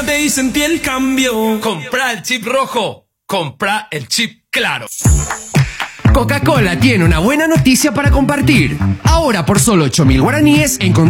Cambiate y sentí el cambio. Compra el chip rojo. Compra el chip claro. Coca-Cola tiene una buena noticia para compartir. Ahora por solo 8.000 guaraníes